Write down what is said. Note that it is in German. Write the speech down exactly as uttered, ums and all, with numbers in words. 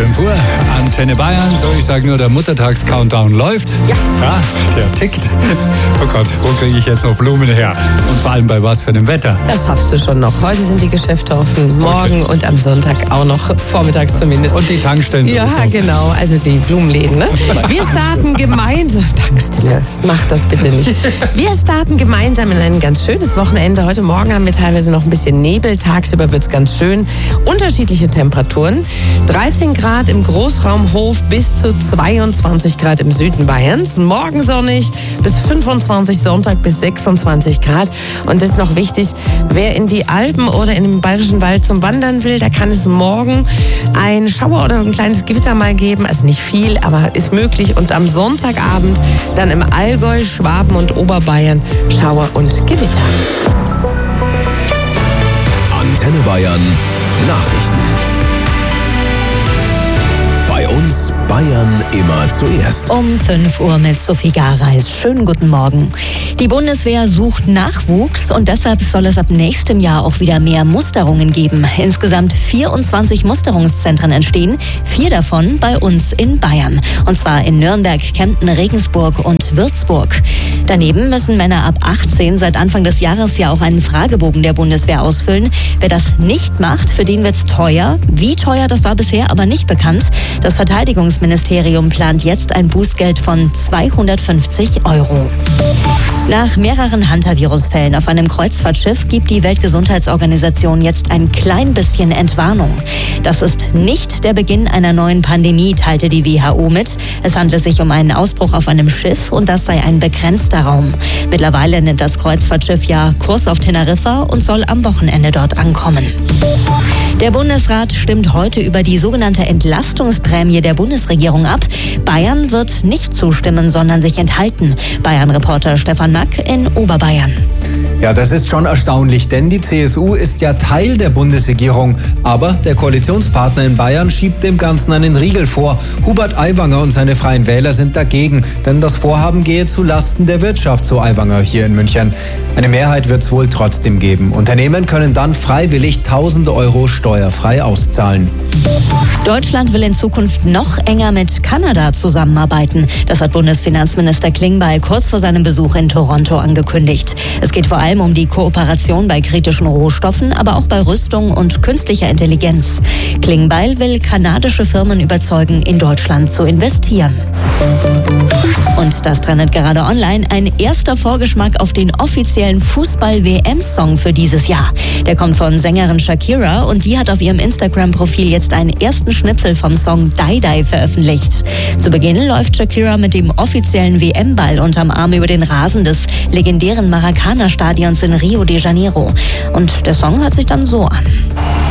fünf Uhr, Antenne Bayern. So, ich sage nur, der Muttertags-Countdown läuft. Ja. Ja, der tickt. Oh Gott, wo kriege ich jetzt noch Blumen her? Und vor allem bei was für einem Wetter? Das schaffst du schon noch. Heute sind die Geschäfte offen, morgen okay. Und am Sonntag auch noch, vormittags zumindest. Und die Tankstellen Ja, sowieso. Genau, also die Blumenläden. Ne? Wir starten gemeinsam, Tankstelle, mach das bitte nicht. Wir starten gemeinsam in ein ganz schönes Wochenende. Heute Morgen haben wir teilweise noch ein bisschen Nebel, tagsüber wird es ganz schön. Unterschiedliche Temperaturen. dreizehn Grad im Großraum Hof bis zu zweiundzwanzig Grad im Süden Bayerns. Morgen sonnig bis fünfundzwanzig, Sonntag bis sechsundzwanzig Grad. Und das ist noch wichtig, wer in die Alpen oder in den Bayerischen Wald zum Wandern will, da kann es morgen ein Schauer oder ein kleines Gewitter mal geben. Also nicht viel, aber ist möglich. Und am Sonntagabend dann im Allgäu, Schwaben und Oberbayern Schauer und Gewitter. Antenne Bayern Nachrichten. Bei uns Bayern immer zuerst. Um fünf Uhr mit Sophie Gareis. Schönen guten Morgen. Die Bundeswehr sucht Nachwuchs und deshalb soll es ab nächstem Jahr auch wieder mehr Musterungen geben. Insgesamt vierundzwanzig Musterungszentren entstehen, vier davon bei uns in Bayern. Und zwar in Nürnberg, Kempten, Regensburg und Würzburg. Daneben müssen Männer ab achtzehn seit Anfang des Jahres ja auch einen Fragebogen der Bundeswehr ausfüllen. Wer das nicht macht, für den wird's teuer. Wie teuer, das war bisher aber nicht bekannt. Das Verteidigungsministerium plant jetzt ein Bußgeld von zweihundertfünfzig Euro. Nach mehreren Hantavirus-Fällen auf einem Kreuzfahrtschiff gibt die Weltgesundheitsorganisation jetzt ein klein bisschen Entwarnung. Das ist nicht der Beginn einer neuen Pandemie, teilte die W H O mit. Es handle sich um einen Ausbruch auf einem Schiff und das sei ein begrenzter Raum. Mittlerweile nimmt das Kreuzfahrtschiff ja Kurs auf Teneriffa und soll am Wochenende dort ankommen. Der Bundesrat stimmt heute über die sogenannte Entlastungsprämie der Bundesregierung ab. Bayern wird nicht zustimmen, sondern sich enthalten. Bayern-Reporter Stefan Mack in Oberbayern. Ja, das ist schon erstaunlich, denn die C S U ist ja Teil der Bundesregierung. Aber der Koalitionspartner in Bayern schiebt dem Ganzen einen Riegel vor. Hubert Aiwanger und seine Freien Wähler sind dagegen, denn das Vorhaben gehe zu Lasten der Wirtschaft, so Aiwanger hier in München. Eine Mehrheit wird es wohl trotzdem geben. Unternehmen können dann freiwillig tausend Euro steuerfrei auszahlen. Deutschland will in Zukunft noch enger mit Kanada zusammenarbeiten. Das hat Bundesfinanzminister Klingbeil kurz vor seinem Besuch in Toronto angekündigt. Es geht vor allem um die Kooperation bei kritischen Rohstoffen, aber auch bei Rüstung und künstlicher Intelligenz. Klingbeil will kanadische Firmen überzeugen, in Deutschland zu investieren. Und das trendet gerade online. Ein erster Vorgeschmack auf den offiziellen Fußball-W M-Song für dieses Jahr. Der kommt von Sängerin Shakira und die hat auf ihrem Instagram-Profil jetzt einen ersten Schnipsel vom Song Die Die veröffentlicht. Zu Beginn läuft Shakira mit dem offiziellen W M-Ball unterm Arm über den Rasen des legendären Maracana-Stadions in Rio de Janeiro. Und der Song hört sich dann so an.